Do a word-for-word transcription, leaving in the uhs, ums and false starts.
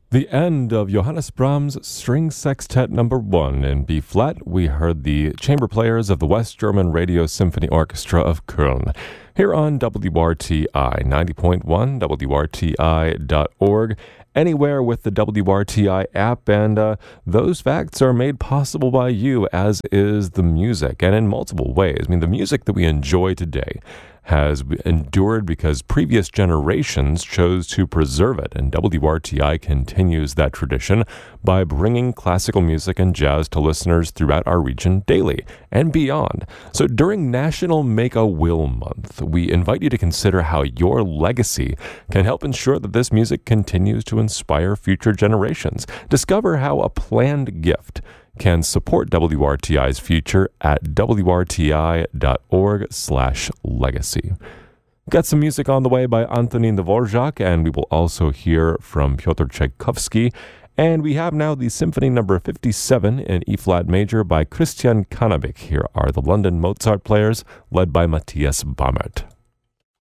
The end of Johannes Brahms' String Sextet Number One in B flat. We heard the chamber players of the West German Radio Symphony Orchestra of Köln here on W R T I ninety point one, W R T I dot org, anywhere with the W R T I app, and uh, those facts are made possible by you, as is the music, and in multiple ways. I mean, the music that we enjoy today has endured because previous generations chose to preserve it, and W R T I continues that tradition by bringing classical music and jazz to listeners throughout our region daily and beyond. So during National Make a Will Month, we invite you to consider how your legacy can help ensure that this music continues to inspire future generations. Discover how a planned gift can support W R T I's future at W R T I dot org slash legacy. Got some music on the way by Antonín Dvorak, and we will also hear from Pyotr Tchaikovsky. And we have now the Symphony Number fifty-seven in E-flat major by Christian Cannabik. Here are the London Mozart players, led by Matthias Bammert.